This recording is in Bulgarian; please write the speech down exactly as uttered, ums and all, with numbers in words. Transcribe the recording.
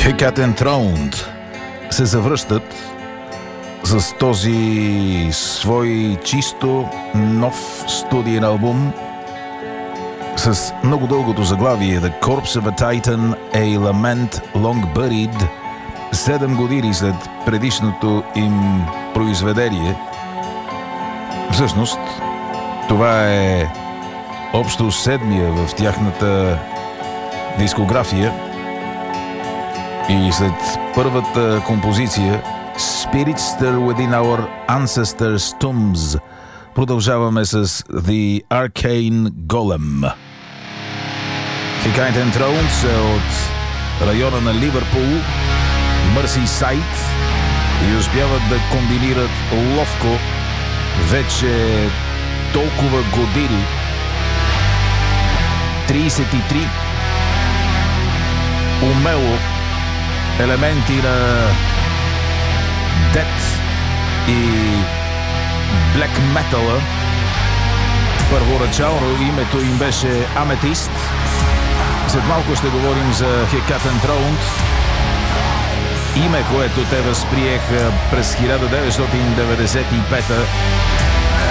Hecate Enthroned се завръщат с този свой чисто нов студиен албум с много дългото заглавие The Corpse of a Titan, A Lament Long Buried, седем години след предишното им произведение. Всъщност, това е общо седмия в тяхната дискография и след първата композиция Spirits Stir Within Our Ancestors' Tombs продължаваме с The Arcane Golem. Hecate Enthroned са от района на Ливърпул, Мърсисайд, и успяват да комбинират ловко вече толкова години, трийсет и три, умело елементи на дет и блек метала. Първоначално името им беше Amethyst. След малко ще говорим за Hecate Enthroned, име, което те възприеха през хиляда деветстотин деветдесет и пета